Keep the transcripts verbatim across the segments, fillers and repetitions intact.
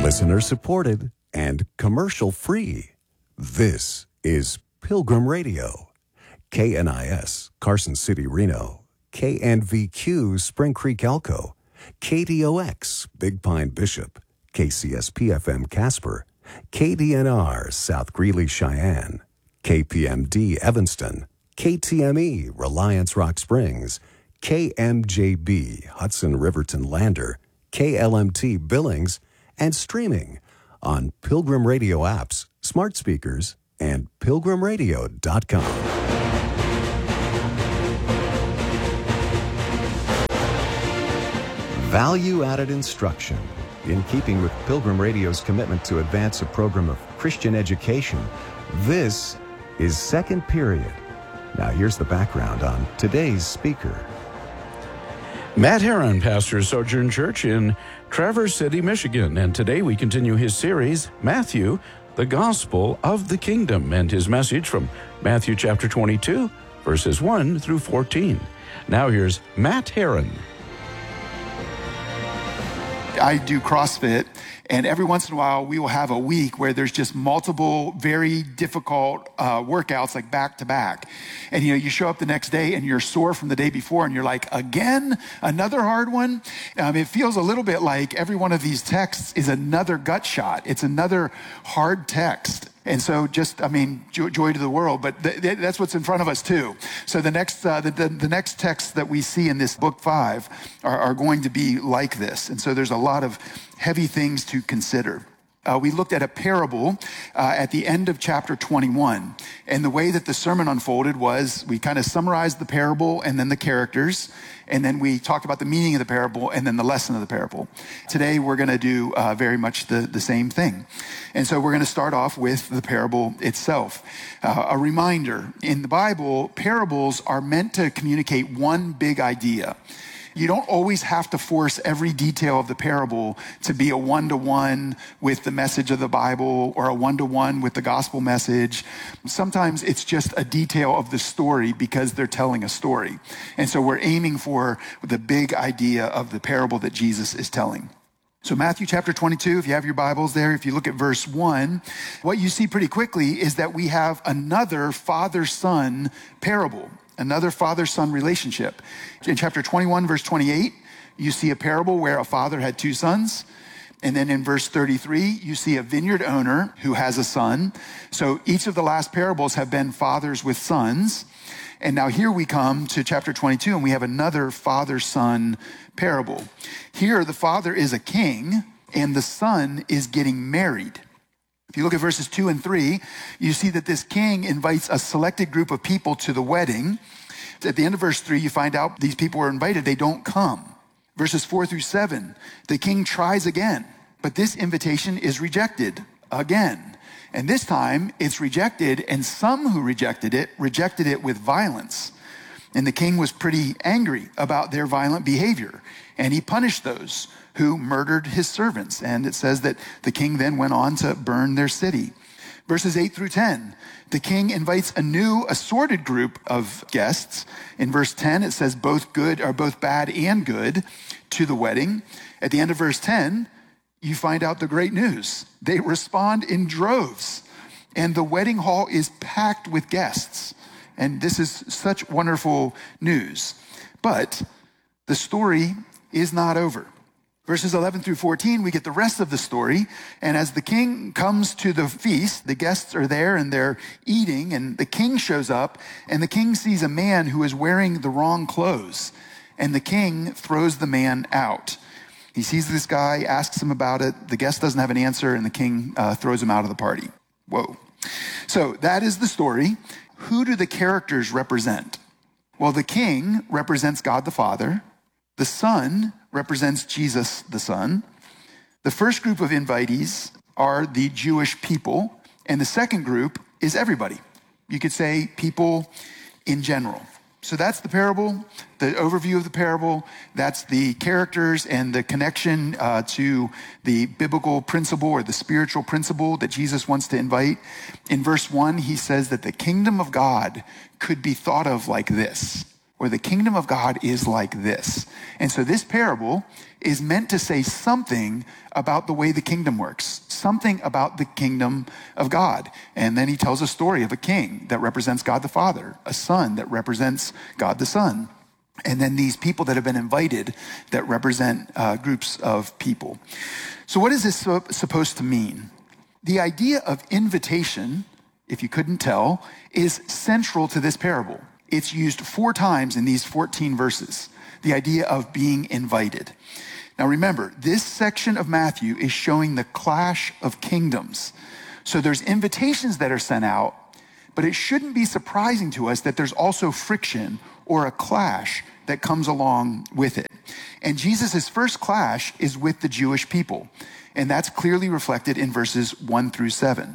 Listener supported and commercial free. This is Pilgrim Radio. K N I S, Carson City, Reno. K N V Q, Spring Creek, Elko. K D O X, Big Pine, Bishop. K C S P F M, Casper. K D N R, South Greeley, Cheyenne. K P M D, Evanston. K T M E, Reliance, Rock Springs. K M J B, Hudson, Riverton, Lander. K L M T, Billings. And streaming on Pilgrim Radio apps, smart speakers, and pilgrim radio dot com. Value-added instruction. In keeping with Pilgrim Radio's commitment to advance a program of Christian education, this is Second Period. Now here's the background on today's speaker. Matt Herron pastors Sojourn Church in Traverse City, Michigan, and today we continue his series, Matthew, the Gospel of the Kingdom, and his message from Matthew chapter twenty-two, verses one through fourteen. Now here's Matt Herron. I do CrossFit, and every once in a while we will have a week where there's just multiple very difficult uh, workouts like back to back. And you know, you show up the next day and you're sore from the day before and you're like, again, another hard one? Um, it feels a little bit like every one of these texts is another gut shot. It's another hard text. And so just, I mean, joy, joy to the world, but th- th- that's what's in front of us too. So the next uh, the, the, the next texts that we see in this book five are, are going to be like this. And so there's a lot of heavy things to consider. Uh, we looked at a parable uh, at the end of chapter twenty-one. And the way that the sermon unfolded was we kind of summarized the parable and then the characters. And then we talked about the meaning of the parable and then the lesson of the parable. Today, we're going to do uh, very much the, the same thing. And so we're going to start off with the parable itself. Uh, a reminder, in the Bible, parables are meant to communicate one big idea. You don't always have to force every detail of the parable to be a one-to-one with the message of the Bible or a one-to-one with the gospel message. Sometimes it's just a detail of the story because they're telling a story. And so we're aiming for the big idea of the parable that Jesus is telling. So Matthew chapter twenty-two, if you have your Bibles there, if you look at verse one, what you see pretty quickly is that we have another father-son parable. Another father-son relationship. In chapter twenty-one, verse twenty-eight, you see a parable where a father had two sons. And then in verse thirty-three, you see a vineyard owner who has a son. So each of the last parables have been fathers with sons. And now here we come to chapter twenty-two, and we have another father-son parable. Here, the father is a king, and the son is getting married. If you look at verses two and three, you see that this king invites a selected group of people to the wedding. At the end of verse three, you find out these people were invited. They don't come. Verses four through seven, the king tries again, but this invitation is rejected again. And this time it's rejected, and some who rejected it, rejected it with violence. And the king was pretty angry about their violent behavior, and he punished those who murdered his servants. And it says that the king then went on to burn their city. Verses eight through ten, the king invites a new assorted group of guests. In verse ten, it says both good or both bad and good to the wedding. At the end of verse ten, you find out the great news. They respond in droves, and the wedding hall is packed with guests. And this is such wonderful news. But the story is not over. Verses eleven through fourteen, we get the rest of the story. And as the king comes to the feast, the guests are there and they're eating, and the king shows up, and the king sees a man who is wearing the wrong clothes. And the king throws the man out. He sees this guy, asks him about it. The guest doesn't have an answer, and the king uh, throws him out of the party. Whoa. So that is the story. Who do the characters represent? Well, the king represents God the Father. The Son represents Jesus the Son. The first group of invitees are the Jewish people, and the second group is everybody. You could say people in general. So that's the parable, the overview of the parable. That's the characters and the connection uh, to the biblical principle or the spiritual principle that Jesus wants to invite. In verse one, he says that the kingdom of God could be thought of like this. or the kingdom of God is like this. And so this parable is meant to say something about the way the kingdom works, something about the kingdom of God. And then he tells a story of a king that represents God the Father, a son that represents God the Son, and then these people that have been invited that represent uh, groups of people. So what is this so, supposed to mean? The idea of invitation, if you couldn't tell, is central to this parable. It's used four times in these fourteen verses, the idea of being invited. Now remember, this section of Matthew is showing the clash of kingdoms. So there's invitations that are sent out, but it shouldn't be surprising to us that there's also friction or a clash that comes along with it. And Jesus' first clash is with the Jewish people, and that's clearly reflected in verses one through seven.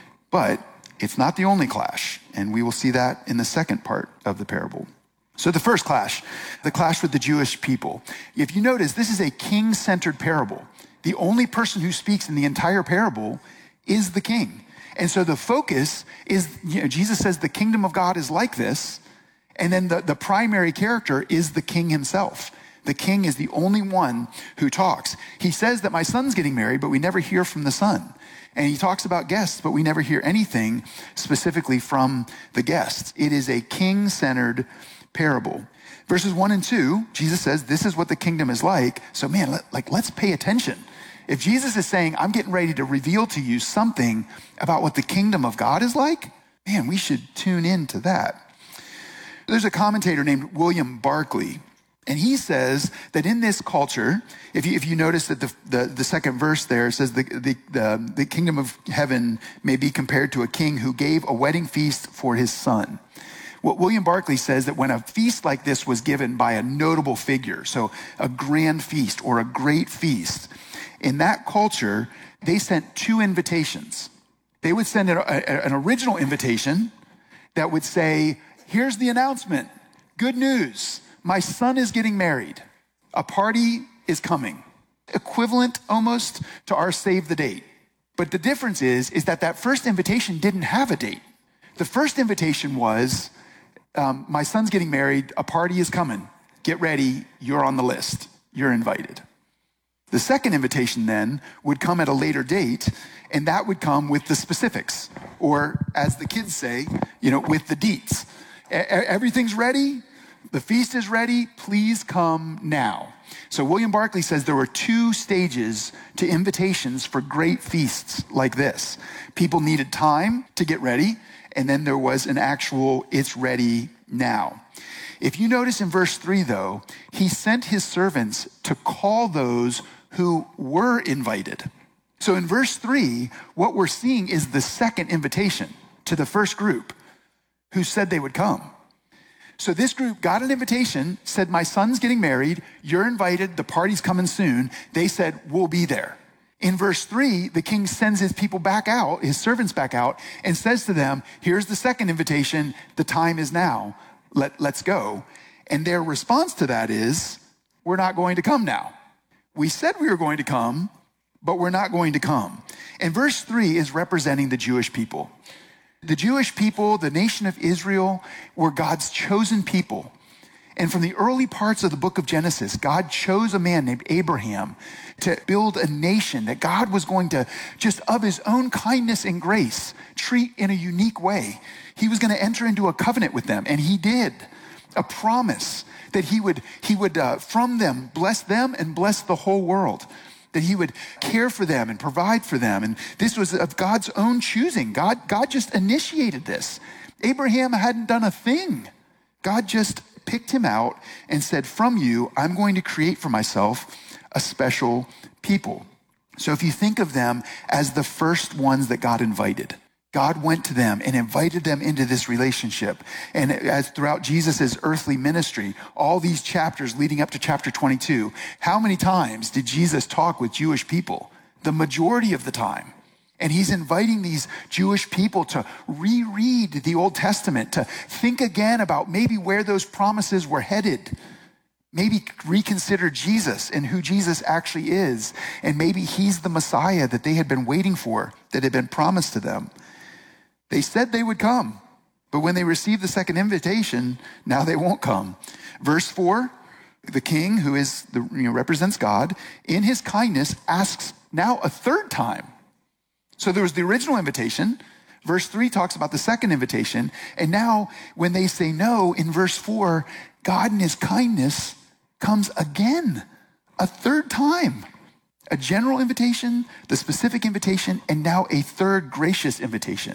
But it's not the only clash, and we will see that in the second part of the parable. So the first clash, the clash with the Jewish people. If you notice, this is a king-centered parable. The only person who speaks in the entire parable is the king. And so the focus is, you know, Jesus says the kingdom of God is like this, and then the, the primary character is the king himself. The king is the only one who talks. He says that my son's getting married, but we never hear from the son. And he talks about guests, but we never hear anything specifically from the guests. It is a king-centered parable. Verses one and two, Jesus says, this is what the kingdom is like. So man, let, like, let's pay attention. If Jesus is saying, I'm getting ready to reveal to you something about what the kingdom of God is like, man, we should tune into that. There's a commentator named William Barclay, and he says that in this culture, if you, if you notice that the, the, the second verse there says the, the, the, the kingdom of heaven may be compared to a king who gave a wedding feast for his son. What William Barclay says that when a feast like this was given by a notable figure, so a grand feast or a great feast, in that culture, they sent two invitations. They would send a, a, an original invitation that would say, here's the announcement, good news. My son is getting married. A party is coming. Equivalent almost to our save the date. But the difference is, is that that first invitation didn't have a date. The first invitation was, um, my son's getting married. A party is coming. Get ready. You're on the list. You're invited. The second invitation then would come at a later date, and that would come with the specifics, or as the kids say, you know, with the deets. Everything's ready. The feast is ready, please come now. So William Barclay says there were two stages to invitations for great feasts like this. People needed time to get ready, and then there was an actual, it's ready now. If you notice in verse three though, he sent his servants to call those who were invited. So in verse three, what we're seeing is the second invitation to the first group who said they would come. So this group got an invitation, said, my son's getting married, you're invited, the party's coming soon. They said, we'll be there. In verse three, the king sends his people back out, his servants back out, and says to them, here's the second invitation, the time is now, Let, let's go. And their response to that is, we're not going to come now. We said we were going to come, but we're not going to come. And verse three is representing the Jewish people. The Jewish people, the nation of Israel, were God's chosen people. And from the early parts of the book of Genesis, God chose a man named Abraham to build a nation that God was going to, just of his own kindness and grace, treat in a unique way. He was going to enter into a covenant with them, and he did. A promise that he would, he would uh, from them, bless them and bless the whole world. That he would care for them and provide for them. And this was of God's own choosing. God, God just initiated this. Abraham hadn't done a thing. God just picked him out and said, from you, I'm going to create for myself a special people. So if you think of them as the first ones that God invited, God went to them and invited them into this relationship. And as throughout Jesus' earthly ministry, all these chapters leading up to chapter twenty-two, how many times did Jesus talk with Jewish people? The majority of the time. And he's inviting these Jewish people to reread the Old Testament, to think again about maybe where those promises were headed. Maybe reconsider Jesus and who Jesus actually is. And maybe he's the Messiah that they had been waiting for, that had been promised to them. They said they would come. But when they receive the second invitation, now they won't come. Verse four, the king, who is the, you know, represents God, in his kindness asks now a third time. So there was the original invitation. Verse three talks about the second invitation. And now when they say no, in verse four, God in his kindness comes again, a third time. A general invitation, the specific invitation, and now a third gracious invitation.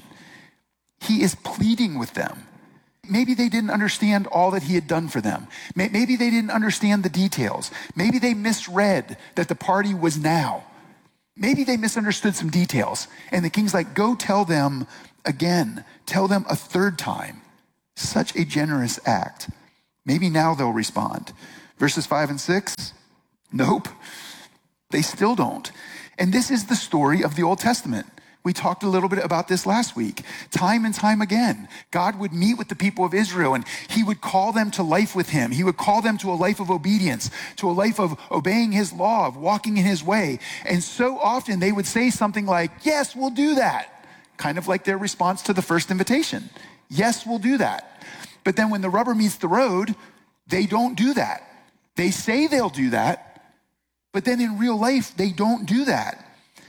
He is pleading with them. Maybe they didn't understand all that he had done for them. Maybe they didn't understand the details. Maybe they misread that the party was now. Maybe they misunderstood some details. And the king's like, go tell them again. Tell them a third time. Such a generous act. Maybe now they'll respond. Verses five and six, nope. They still don't. And this is the story of the Old Testament. We talked a little bit about this last week. Time and time again, God would meet with the people of Israel and he would call them to life with him. He would call them to a life of obedience, to a life of obeying his law, of walking in his way. And so often they would say something like, yes, we'll do that. Kind of like their response to the first invitation. Yes, we'll do that. But then when the rubber meets the road, they don't do that. They say they'll do that, but then in real life, they don't do that.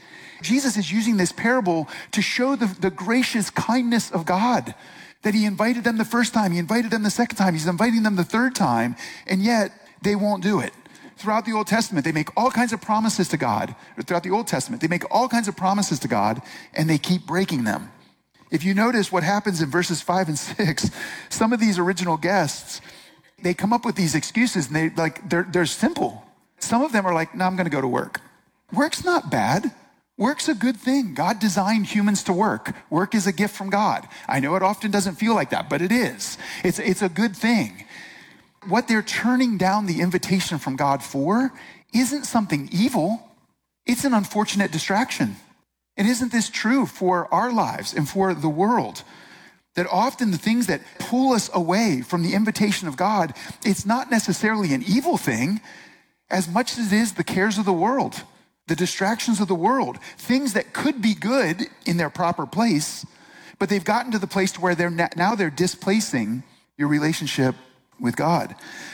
Jesus is using this parable to show the, the gracious kindness of God, that he invited them the first time, he invited them the second time, he's inviting them the third time, and yet they won't do it. Throughout the Old Testament, they make all kinds of promises to God. Or throughout the Old Testament, they make all kinds of promises to God, and they keep breaking them. If you notice what happens in verses five and six, some of these original guests, they come up with these excuses, and they like they're they're simple. Some of them are like, no, I'm going to go to work. Work's not bad. Work's a good thing. God designed humans to work. Work is a gift from God. I know it often doesn't feel like that, but it is. It's, it's a good thing. What they're turning down the invitation from God for isn't something evil. It's an unfortunate distraction. And isn't this true for our lives and for the world? That often the things that pull us away from the invitation of God, it's not necessarily an evil thing as much as it is the cares of the world. The distractions of the world, things that could be good in their proper place, but they've gotten to the place to where they're now they're displacing your relationship with God.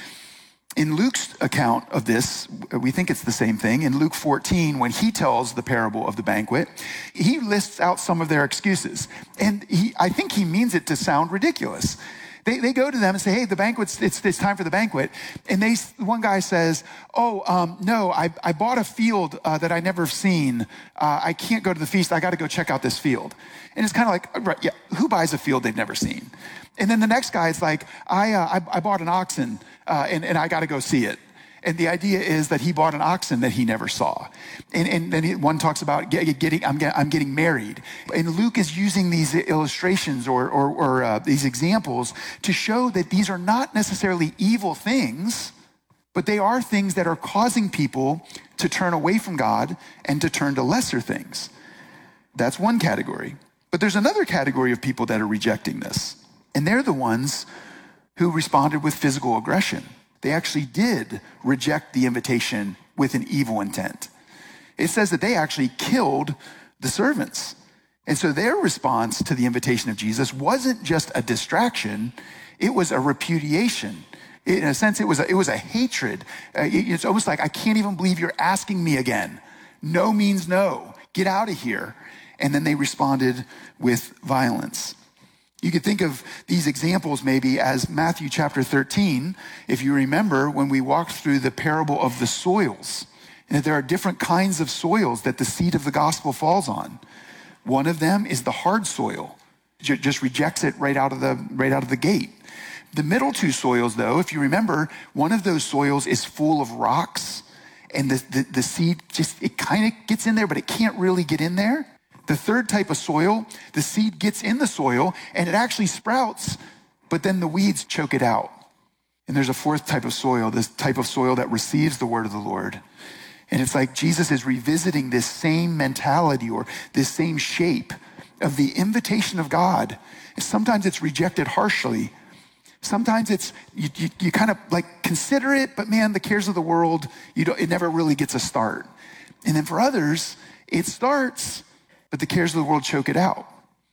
In Luke's account of this, we think it's the same thing. In Luke fourteen, when he tells the parable of the banquet, he lists out some of their excuses. And he, I think he means it to sound ridiculous. They, they go to them and say, hey, the banquet's, it's, it's time for the banquet. And they, one guy says, oh, um, no, I, I bought a field uh, that I never seen. Uh, I can't go to the feast. I got to go check out this field. And it's kind of like, right, yeah, who buys a field they've never seen? And then the next guy is like, I, uh, I, I bought an oxen uh, and, and I got to go see it. And the idea is that he bought an oxen that he never saw. And, and then he, one talks about get, getting, I'm, get, I'm getting married. And Luke is using these illustrations or, or, or uh, these examples to show that these are not necessarily evil things, but they are things that are causing people to turn away from God and to turn to lesser things. That's one category. But there's another category of people that are rejecting this. And they're the ones who responded with physical aggression. They actually did reject the invitation with an evil intent. It says that they actually killed the servants. And so their response to the invitation of Jesus wasn't just a distraction, it was a repudiation. In a sense, it was a, it was a hatred. Uh, it, it's almost like, I can't even believe you're asking me again. No means no. Get out of here. And then they responded with violence. You could think of these examples maybe as Matthew chapter thirteen, if you remember when we walked through the parable of the soils, and that there are different kinds of soils that the seed of the gospel falls on. One of them is the hard soil, just rejects it right out of the, right out of the gate. The middle two soils, though, if you remember, one of those soils is full of rocks, and the, the, the seed just, it kind of gets in there, but it can't really get in there. The third type of soil, the seed gets in the soil and it actually sprouts, but then the weeds choke it out. And there's a fourth type of soil, this type of soil that receives the word of the Lord. And it's like Jesus is revisiting this same mentality or this same shape of the invitation of God. And sometimes it's rejected harshly. Sometimes it's, you, you, you kind of like consider it, but man, the cares of the world, you don't, it never really gets a start. And then for others, it starts, but the cares of the world choke it out.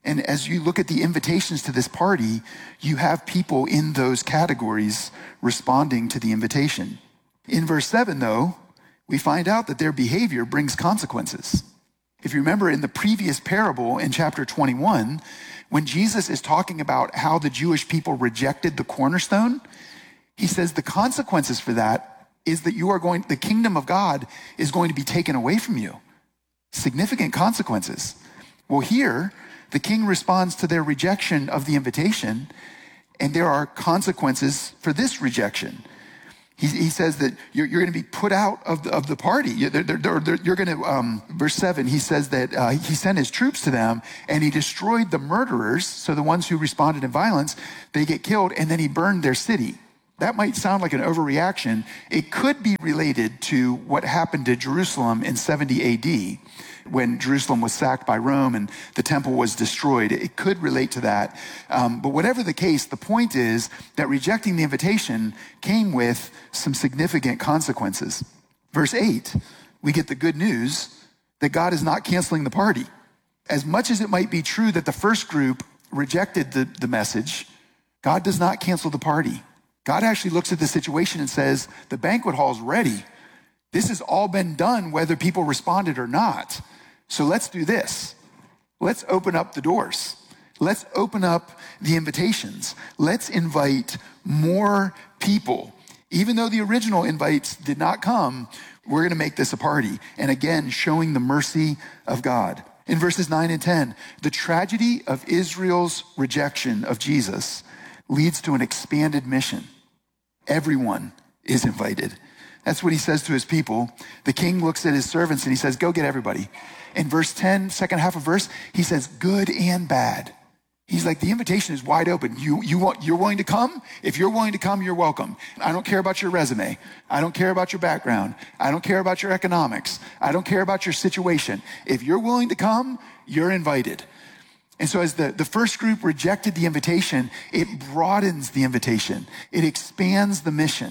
And as you look at the invitations to this party, you have people in those categories responding to the invitation. In verse seven, though, we find out that their behavior brings consequences. If you remember in the previous parable in chapter twenty-one, when Jesus is talking about how the Jewish people rejected the cornerstone, he says the consequences for that is that you are going, the kingdom of God is going to be taken away from you. Significant consequences. Well, here, the king responds to their rejection of the invitation, and there are consequences for this rejection. He, he says that you're, you're going to be put out of the, of the party. You're, they're, they're, they're, you're going to, um, verse seven, he says that uh, he sent his troops to them and he destroyed the murderers. So the ones who responded in violence, they get killed, and then he burned their city. That might sound like an overreaction. It could be related to what happened to Jerusalem in seventy A D when Jerusalem was sacked by Rome and the temple was destroyed. It could relate to that. Um, but whatever the case, the point is that rejecting the invitation came with some significant consequences. Verse eight, we get the good news that God is not canceling the party. As much as it might be true that the first group rejected the, the message, God does not cancel the party. God actually looks at the situation and says, the banquet hall is ready. This has all been done whether people responded or not. So let's do this. Let's open up the doors. Let's open up the invitations. Let's invite more people. Even though the original invites did not come, we're going to make this a party. And again, showing the mercy of God. In verses nine and ten, the tragedy of Israel's rejection of Jesus leads to an expanded mission. Everyone is invited. That's what he says to his people. The king looks at his servants and he says, go get everybody. In verse ten, second half of verse, he says, good and bad. He's like, the invitation is wide open. You, you want, you're willing to come? If you're willing to come, you're welcome. I don't care about your resume. I don't care about your background. I don't care about your economics. I don't care about your situation. If you're willing to come, you're invited. And so as the, the first group rejected the invitation, it broadens the invitation. It expands the mission.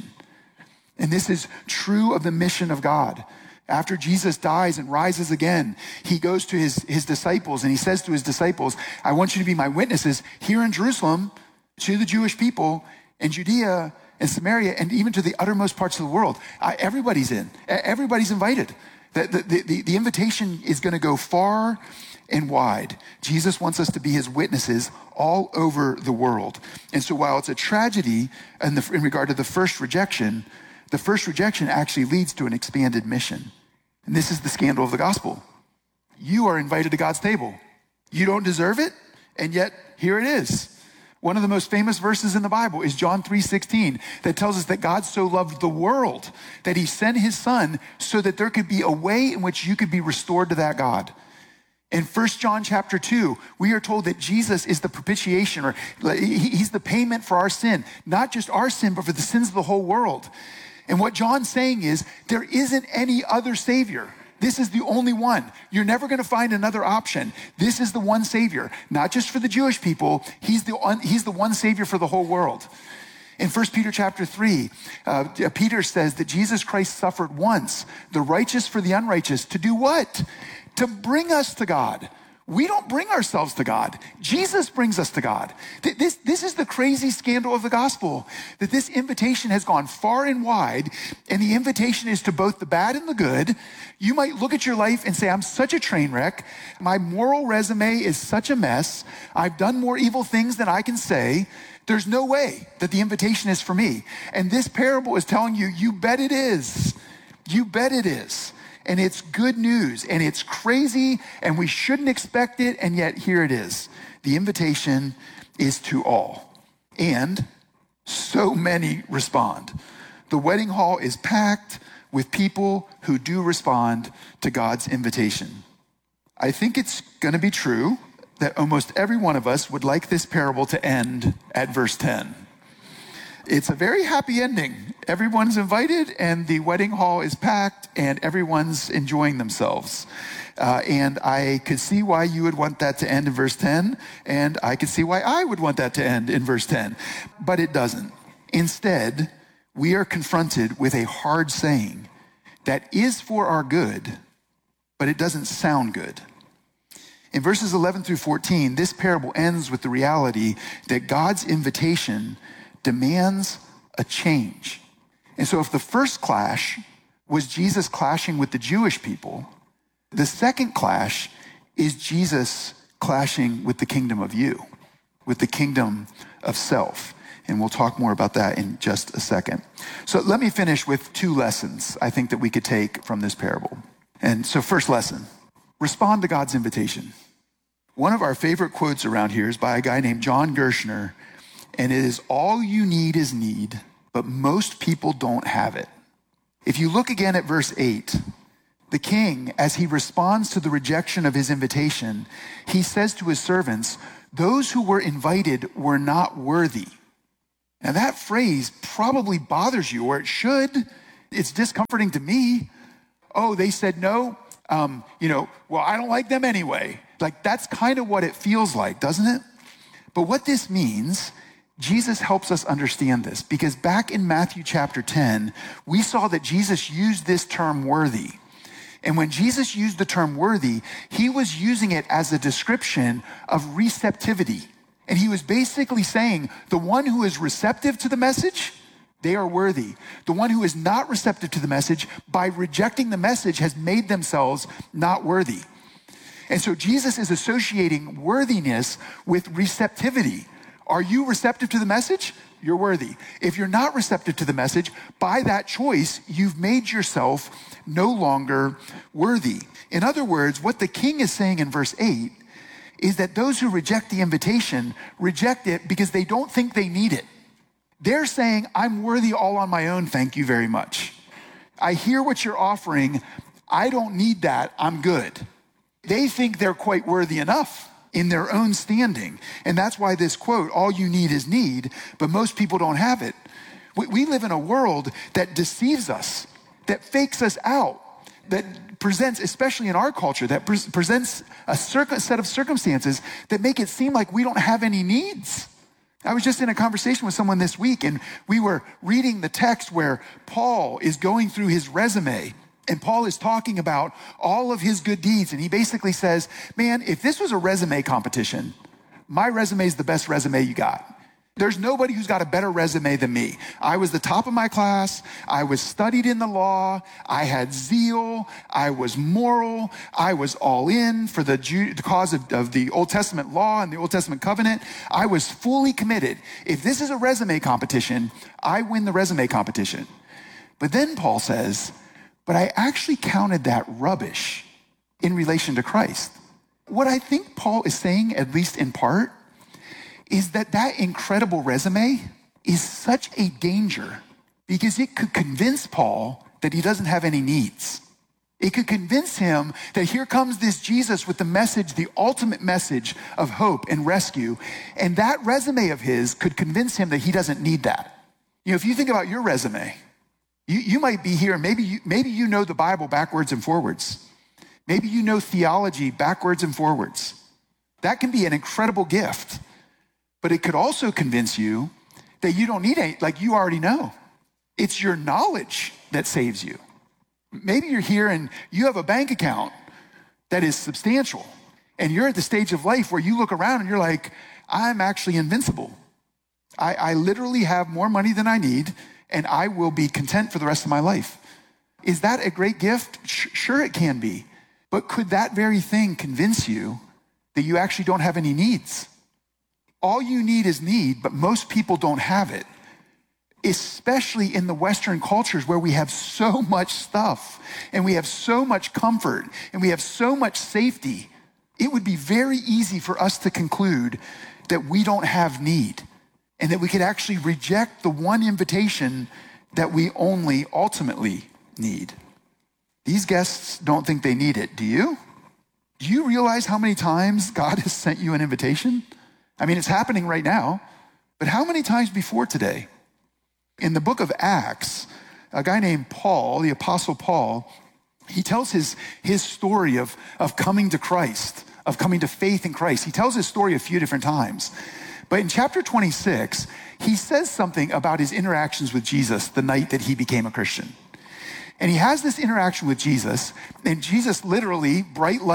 And this is true of the mission of God. After Jesus dies and rises again, he goes to his, his disciples and he says to his disciples, I want you to be my witnesses here in Jerusalem, to the Jewish people, in Judea and Samaria, and even to the uttermost parts of the world. I, everybody's in. Everybody's invited. The, the, the, the invitation is going to go far and wide. Jesus wants us to be his witnesses all over the world. And so while it's a tragedy in, the, in regard to the first rejection, the first rejection actually leads to an expanded mission. And this is the scandal of the gospel. You are invited to God's table. You don't deserve it, and yet here it is. One of the most famous verses in the Bible is John three sixteen that tells us that God so loved the world that he sent his son so that there could be a way in which you could be restored to that God. In First John chapter two, we are told that Jesus is the propitiation, or he's the payment for our sin, not just our sin, but for the sins of the whole world. And what John's saying is there isn't any other Savior. This is the only one. You're never going to find another option. This is the one Savior, not just for the Jewish people. He's the one, he's the one Savior for the whole world. In First Peter chapter three, uh, Peter says that Jesus Christ suffered once, the righteous for the unrighteous, to do what? To bring us to God. We don't bring ourselves to God. Jesus brings us to God. This, this is the crazy scandal of the gospel, that this invitation has gone far and wide, and the invitation is to both the bad and the good. You might look at your life and say, I'm such a train wreck. My moral resume is such a mess. I've done more evil things than I can say. There's no way that the invitation is for me. And this parable is telling you, you bet it is. You bet it is. And it's good news, and it's crazy, and we shouldn't expect it, and yet here it is. The invitation is to all. And so many respond. The wedding hall is packed with people who do respond to God's invitation. I think it's going to be true that almost every one of us would like this parable to end at verse ten. It's a very happy ending. Everyone's invited and the wedding hall is packed and everyone's enjoying themselves. Uh, and I could see why you would want that to end in verse ten, and I could see why I would want that to end in verse ten, but it doesn't. Instead, we are confronted with a hard saying that is for our good, but it doesn't sound good. In verses eleven through fourteen, this parable ends with the reality that God's invitation demands a change. And so if the first clash was Jesus clashing with the Jewish people, the second clash is Jesus clashing with the kingdom of you, with the kingdom of self. And we'll talk more about that in just a second. So let me finish with two lessons I think that we could take from this parable. And so first lesson, respond to God's invitation. One of our favorite quotes around here is by a guy named John Gershner, and it is, all you need is need, but most people don't have it. If you look again at verse eight, the king, as he responds to the rejection of his invitation, he says to his servants, those who were invited were not worthy. Now that phrase probably bothers you, or it should. It's discomforting to me. Oh, they said no. Um, you know, well, I don't like them anyway. Like, that's kind of what it feels like, doesn't it? But what this means, Jesus helps us understand this, because back in Matthew chapter ten, we saw that Jesus used this term worthy. And when Jesus used the term worthy, he was using it as a description of receptivity. And he was basically saying, the one who is receptive to the message, they are worthy. The one who is not receptive to the message, by rejecting the message, has made themselves not worthy. And so Jesus is associating worthiness with receptivity. Are you receptive to the message? You're worthy. If you're not receptive to the message, by that choice, you've made yourself no longer worthy. In other words, what the king is saying in verse eight is that those who reject the invitation reject it because they don't think they need it. They're saying, I'm worthy all on my own, thank you very much. I hear what you're offering. I don't need that. I'm good. They think they're quite worthy enough in their own standing. And that's why this quote, all you need is need, but most people don't have it. We, we live in a world that deceives us, that fakes us out, that presents, especially in our culture, that pre- presents a circ- set of circumstances that make it seem like we don't have any needs. I was just in a conversation with someone this week, and we were reading the text where Paul is going through his resume, and Paul is talking about all of his good deeds. And he basically says, man, if this was a resume competition, my resume is the best resume you got. There's nobody who's got a better resume than me. I was the top of my class. I was studied in the law. I had zeal. I was moral. I was all in for the, Jew, the cause of, of the Old Testament law and the Old Testament covenant. I was fully committed. If this is a resume competition, I win the resume competition. But then Paul says, but I actually counted that rubbish in relation to Christ. What I think Paul is saying, at least in part, is that that incredible resume is such a danger because it could convince Paul that he doesn't have any needs. It could convince him that here comes this Jesus with the message, the ultimate message of hope and rescue. And that resume of his could convince him that he doesn't need that. You know, if you think about your resume, you, you might be here, maybe you, maybe you know the Bible backwards and forwards. Maybe you know theology backwards and forwards. That can be an incredible gift. But it could also convince you that you don't need any, like you already know. It's your knowledge that saves you. Maybe you're here and you have a bank account that is substantial, and you're at the stage of life where you look around and you're like, I'm actually invincible. I, I literally have more money than I need, and I will be content for the rest of my life. Is that a great gift? Sure, it can be. But could that very thing convince you that you actually don't have any needs? All you need is need, but most people don't have it, especially in the Western cultures where we have so much stuff and we have so much comfort and we have so much safety. It would be very easy for us to conclude that we don't have need and that we could actually reject the one invitation that we only ultimately need. These guests don't think they need it. Do you? Do you realize how many times God has sent you an invitation? I mean, it's happening right now, but how many times before today? In the book of Acts, a guy named Paul, the Apostle Paul, he tells his, his story of, of coming to Christ, of coming to faith in Christ. He tells his story a few different times. But in chapter twenty-six, he says something about his interactions with Jesus the night that he became a Christian. And he has this interaction with Jesus, and Jesus literally, bright light,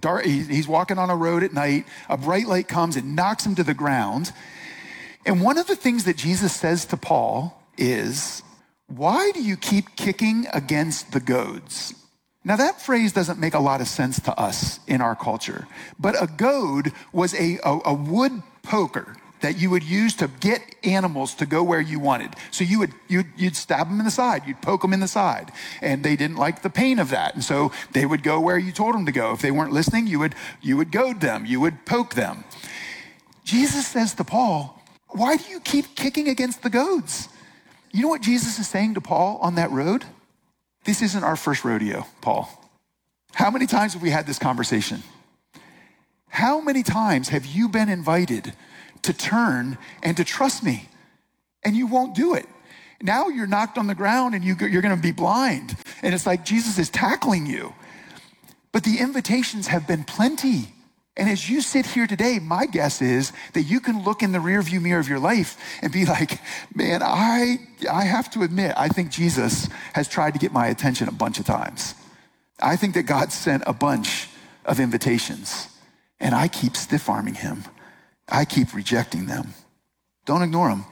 dark, he's walking on a road at night. A bright light comes and knocks him to the ground. And one of the things that Jesus says to Paul is, why do you keep kicking against the goads? Now that phrase doesn't make a lot of sense to us in our culture, but a goad was a, a, a wood poker that you would use to get animals to go where you wanted. So you would, you'd, you'd stab them in the side, you'd poke them in the side, and they didn't like the pain of that. And so they would go where you told them to go. If they weren't listening, you would, you would goad them, you would poke them. Jesus says to Paul, why do you keep kicking against the goads? You know what Jesus is saying to Paul on that road? This isn't our first rodeo, Paul. How many times have we had this conversation? How many times have you been invited to turn and to trust me, and you won't do it? Now you're knocked on the ground and you, you're gonna be blind. And it's like Jesus is tackling you. But the invitations have been plenty. And as you sit here today, my guess is that you can look in the rearview mirror of your life and be like, man, I, I have to admit, I think Jesus has tried to get my attention a bunch of times. I think that God sent a bunch of invitations, and I keep stiff-arming him. I keep rejecting them. Don't ignore them.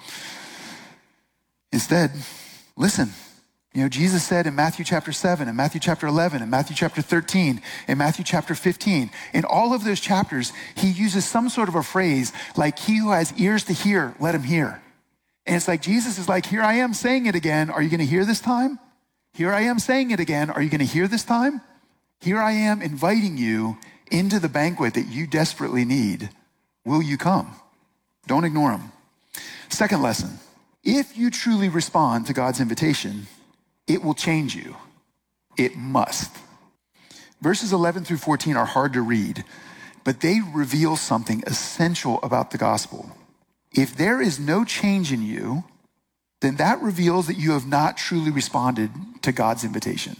Instead, listen. You know, Jesus said in Matthew chapter seven, in Matthew chapter eleven, in Matthew chapter thirteen, in Matthew chapter fifteen, in all of those chapters, he uses some sort of a phrase like, he who has ears to hear, let him hear. And it's like Jesus is like, here I am saying it again. Are you going to hear this time? Here I am saying it again. Are you going to hear this time? Here I am inviting you into the banquet that you desperately need. Will you come? Don't ignore him. Second lesson, if you truly respond to God's invitation, it will change you. It must. Verses eleven through fourteen are hard to read, but they reveal something essential about the gospel. If there is no change in you, then that reveals that you have not truly responded to God's invitation.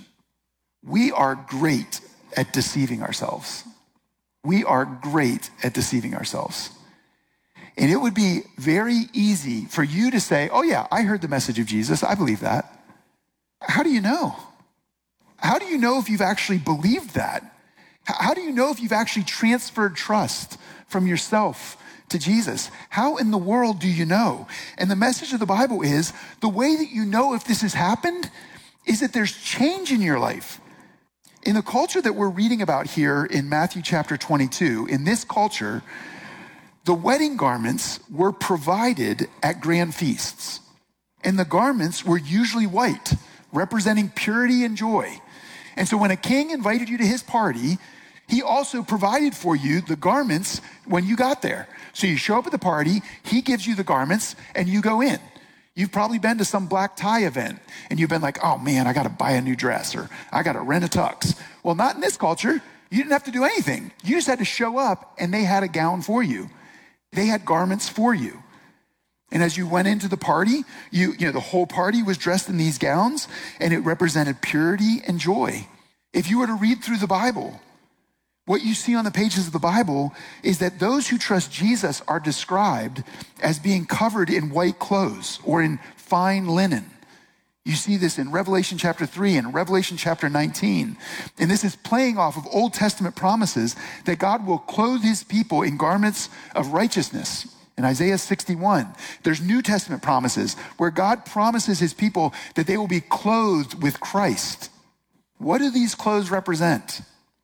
We are great at deceiving ourselves. We are great at deceiving ourselves. And it would be very easy for you to say, oh yeah, I heard the message of Jesus. I believe that. How do you know? How do you know if you've actually believed that? How do you know if you've actually transferred trust from yourself to Jesus? How in the world do you know? And the message of the Bible is, the way that you know if this has happened is that there's change in your life. In the culture that we're reading about here in Matthew chapter twenty-two, in this culture, the wedding garments were provided at grand feasts. And the garments were usually white, representing purity and joy. And so when a king invited you to his party, he also provided for you the garments when you got there. So you show up at the party, he gives you the garments, and you go in. You've probably been to some black tie event, and you've been like, oh man, I gotta buy a new dress, or I gotta rent a tux. Well, not in this culture. You didn't have to do anything. You just had to show up, and they had a gown for you. They had garments for you. And as you went into the party, you, you know, the whole party was dressed in these gowns, and it represented purity and joy. If you were to read through the Bible, what you see on the pages of the Bible is that those who trust Jesus are described as being covered in white clothes or in fine linen. You see this in Revelation chapter three and Revelation chapter nineteen. And this is playing off of Old Testament promises that God will clothe his people in garments of righteousness. In Isaiah sixty-one, there's New Testament promises where God promises his people that they will be clothed with Christ. What do these clothes represent?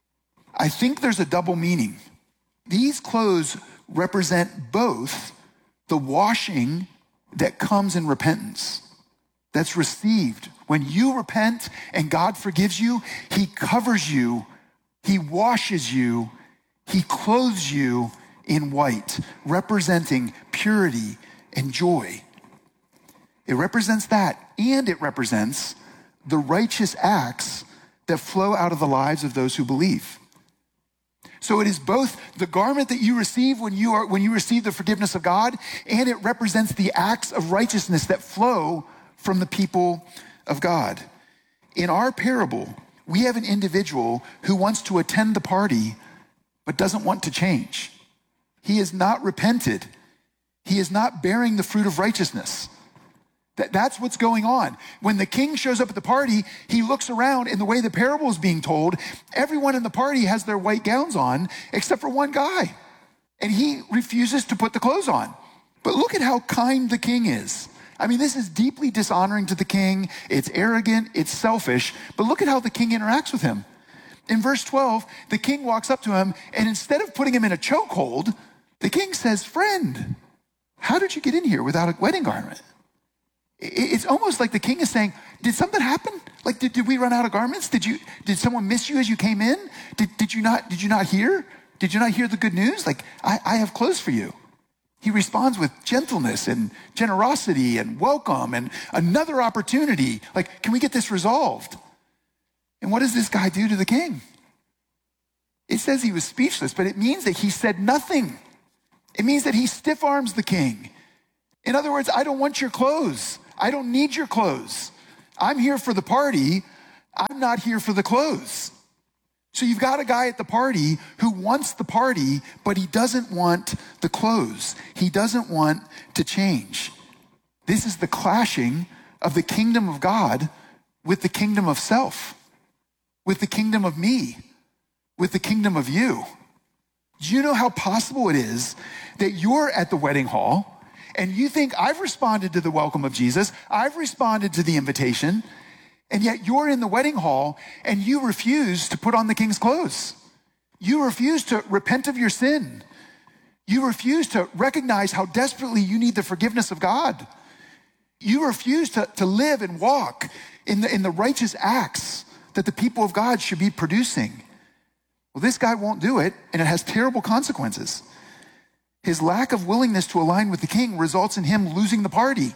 I think there's a double meaning. These clothes represent both the washing that comes in repentance, that's received. When you repent and God forgives you, he covers you, he washes you, he clothes you in white, representing purity and joy. It represents that, and it represents the righteous acts that flow out of the lives of those who believe. So it is both the garment that you receive when you are when you receive the forgiveness of God, and it represents the acts of righteousness that flow from the people of God. In our parable, we have an individual who wants to attend the party but doesn't want to change. He is not repented. He is not bearing the fruit of righteousness. That, that's what's going on. When the king shows up at the party, he looks around, and the way the parable is being told, everyone in the party has their white gowns on except for one guy. And he refuses to put the clothes on. But look at how kind the king is. I mean, this is deeply dishonoring to the king. It's arrogant, it's selfish. But look at how the king interacts with him. In verse twelve, the king walks up to him, and instead of putting him in a chokehold, the king says, "Friend, how did you get in here without a wedding garment?" It's almost like the king is saying, did something happen? Like, did, did we run out of garments? Did you, did someone miss you as you came in? Did, did you not, did you not hear? Did you not hear the good news? Like, I, I have clothes for you. He responds with gentleness and generosity and welcome and another opportunity. Like, can we get this resolved? And what does this guy do to the king? It says he was speechless, but it means that he said nothing. It means that he stiff arms the king. In other words, I don't want your clothes. I don't need your clothes. I'm here for the party. I'm not here for the clothes. So you've got a guy at the party who wants the party, but he doesn't want the clothes. He doesn't want to change. This is the clashing of the kingdom of God with the kingdom of self, with the kingdom of me, with the kingdom of you. Do you know how possible it is that you're at the wedding hall and you think, I've responded to the welcome of Jesus, I've responded to the invitation, and yet you're in the wedding hall and you refuse to put on the king's clothes. You refuse to repent of your sin. You refuse to recognize how desperately you need the forgiveness of God. You refuse to, to live and walk in the, in the righteous acts that the people of God should be producing. Well, this guy won't do it, and it has terrible consequences. His lack of willingness to align with the king results in him losing the party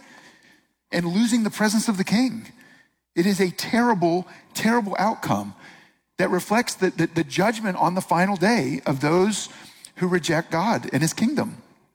and losing the presence of the king. It is a terrible, terrible outcome that reflects the, the, the judgment on the final day of those who reject God and his kingdom.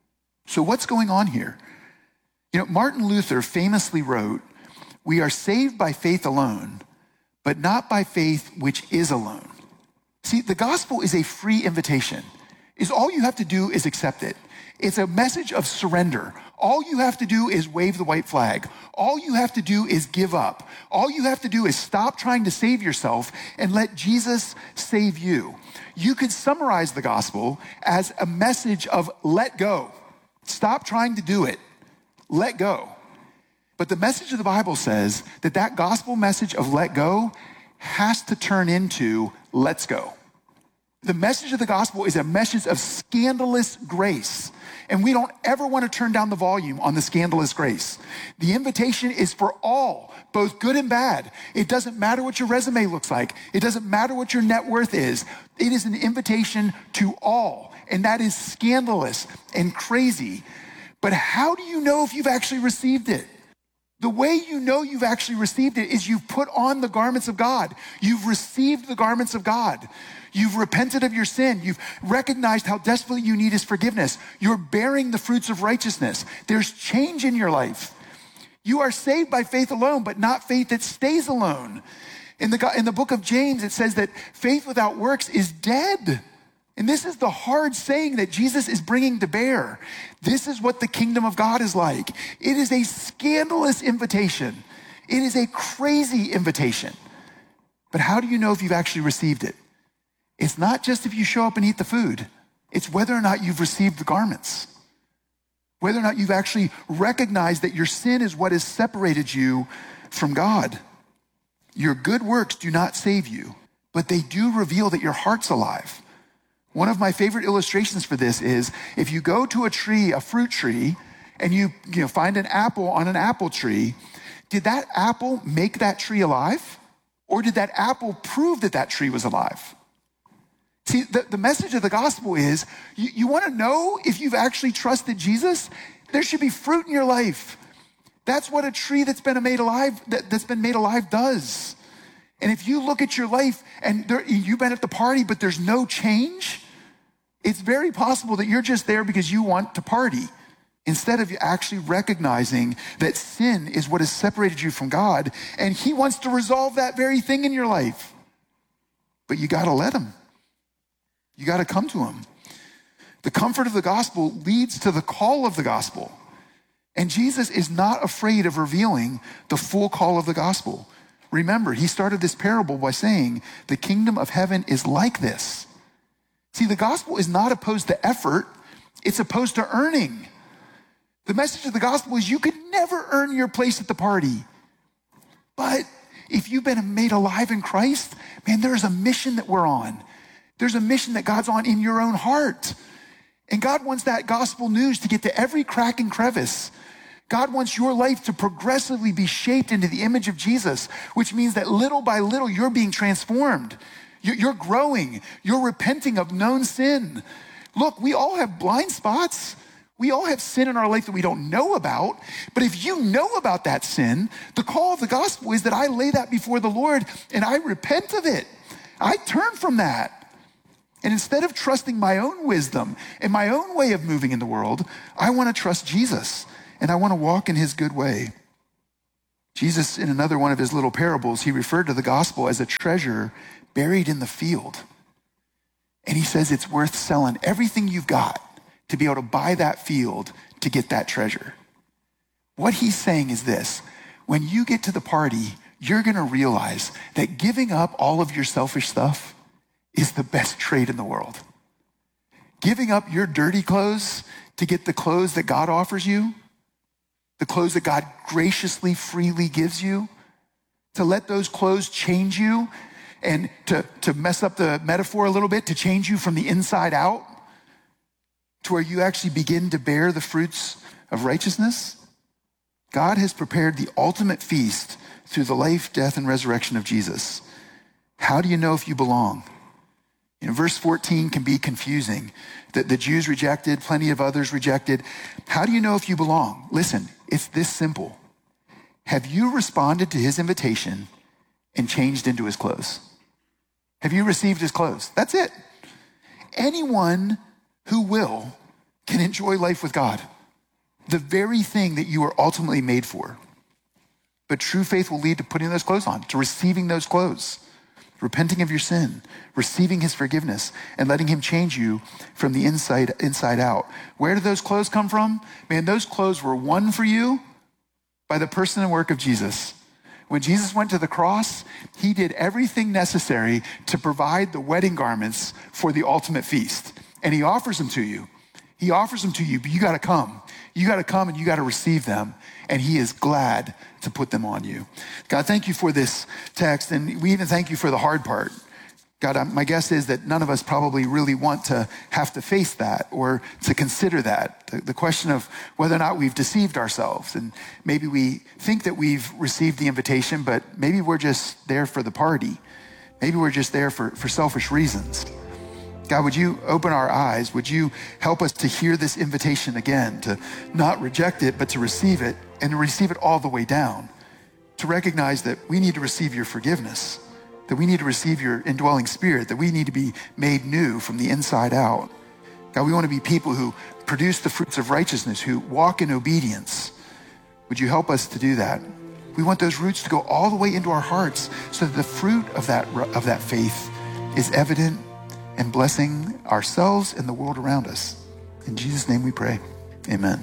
So what's going on here? You know, Martin Luther famously wrote, "We are saved by faith alone, but not by faith which is alone." See, the gospel is a free invitation. Is all you have to do is accept it. It's a message of surrender. All you have to do is wave the white flag. All you have to do is give up. All you have to do is stop trying to save yourself and let Jesus save you. You could summarize the gospel as a message of let go. Stop trying to do it. Let go. But the message of the Bible says that that gospel message of let go has to turn into let's go. The message of the gospel is a message of scandalous grace. And we don't ever want to turn down the volume on the scandalous grace. The invitation is for all, both good and bad. It doesn't matter what your resume looks like. It doesn't matter what your net worth is. It is an invitation to all. And that is scandalous and crazy. But how do you know if you've actually received it? The way you know you've actually received it is you've put on the garments of God. You've received the garments of God. You've repented of your sin. You've recognized how desperately you need his forgiveness. You're bearing the fruits of righteousness. There's change in your life. You are saved by faith alone, but not faith that stays alone. In the, in the book of James, it says that faith without works is dead. And this is the hard saying that Jesus is bringing to bear. This is what the kingdom of God is like. It is a scandalous invitation. It is a crazy invitation. But how do you know if you've actually received it? It's not just if you show up and eat the food. It's whether or not you've received the garments. Whether or not you've actually recognized that your sin is what has separated you from God. Your good works do not save you, but they do reveal that your heart's alive. One of my favorite illustrations for this is if you go to a tree, a fruit tree, and you, you know, find an apple on an apple tree, did that apple make that tree alive? Or did that apple prove that that tree was alive? See, the, the message of the gospel is you, you want to know if you've actually trusted Jesus? There should be fruit in your life. That's what a tree that's been made alive, that, that's been made alive does. And if you look at your life and there, you've been at the party, but there's no change, it's very possible that you're just there because you want to party instead of actually recognizing that sin is what has separated you from God, and he wants to resolve that very thing in your life. But you got to let him. You got to come to him. The comfort of the gospel leads to the call of the gospel. And Jesus is not afraid of revealing the full call of the gospel. Remember, he started this parable by saying, the kingdom of heaven is like this. See, the gospel is not opposed to effort. It's opposed to earning. The message of the gospel is you could never earn your place at the party. But if you've been made alive in Christ, man, there's a mission that we're on. There's a mission that God's on in your own heart. And God wants that gospel news to get to every crack and crevice. God wants your life to progressively be shaped into the image of Jesus, which means that little by little, you're being transformed. You're growing. You're repenting of known sin. Look, we all have blind spots. We all have sin in our life that we don't know about. But if you know about that sin, the call of the gospel is that I lay that before the Lord and I repent of it. I turn from that. And instead of trusting my own wisdom and my own way of moving in the world, I want to trust Jesus and I want to walk in his good way. Jesus, in another one of his little parables, he referred to the gospel as a treasure buried in the field. And he says it's worth selling everything you've got to be able to buy that field to get that treasure. What he's saying is this: when you get to the party, you're going to realize that giving up all of your selfish stuff is the best trade in the world. Giving up your dirty clothes to get the clothes that God offers you, the clothes that God graciously, freely gives you, to let those clothes change you and to, to mess up the metaphor a little bit, to change you from the inside out to where you actually begin to bear the fruits of righteousness. God has prepared the ultimate feast through the life, death, and resurrection of Jesus. How do you know if you belong? You know, verse fourteen can be confusing. The, the Jews rejected, plenty of others rejected. How do you know if you belong? Listen, it's this simple. Have you responded to his invitation and changed into his clothes? Have you received his clothes? That's it. Anyone who will can enjoy life with God, the very thing that you are ultimately made for. But true faith will lead to putting those clothes on, to receiving those clothes, repenting of your sin, receiving his forgiveness, and letting him change you from the inside inside out. Where did those clothes come from? Man, those clothes were won for you by the person and work of Jesus. When Jesus went to the cross, he did everything necessary to provide the wedding garments for the ultimate feast. And he offers them to you. He offers them to you, but you got to come. You got to come and you got to receive them. And he is glad to put them on you. God, thank you for this text. And we even thank you for the hard part. God, my guess is that none of us probably really want to have to face that or to consider that. The, the question of whether or not we've deceived ourselves. And maybe we think that we've received the invitation, but maybe we're just there for the party. Maybe we're just there for, for selfish reasons. God, would you open our eyes? Would you help us to hear this invitation again, to not reject it, but to receive it and to receive it all the way down, to recognize that we need to receive your forgiveness, that we need to receive your indwelling spirit, that we need to be made new from the inside out. God, we want to be people who produce the fruits of righteousness, who walk in obedience. Would you help us to do that? We want those roots to go all the way into our hearts so that the fruit of that, of that faith is evident and blessing ourselves and the world around us. In Jesus' name we pray, amen.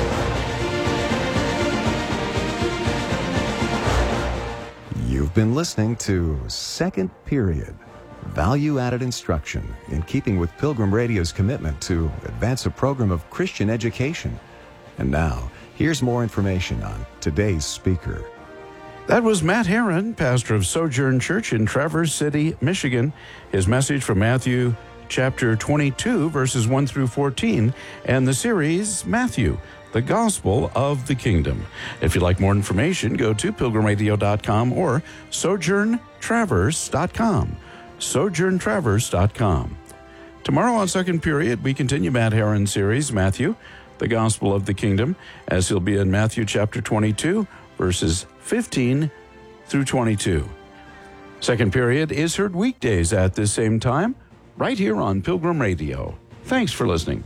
You've been listening to Second Period, value-added instruction in keeping with Pilgrim Radio's commitment to advance a program of Christian education. And now, here's more information on today's speaker. That was Matt Herron, pastor of Sojourn Church in Traverse City, Michigan. His message from Matthew chapter twenty-two, verses one through fourteen, and the series, Matthew, the Gospel of the Kingdom. If you'd like more information, go to pilgrim radio dot com or sojourn traverse dot com. sojourn traverse dot com. Tomorrow on Second Period, we continue Matt Herron's series, Matthew, the Gospel of the Kingdom, as he'll be in Matthew chapter twenty-two, verses fifteen through twenty-two. Second Period is heard weekdays at this same time, right here on Pilgrim Radio. Thanks for listening.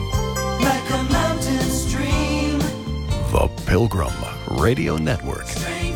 The Pilgrim Radio Network.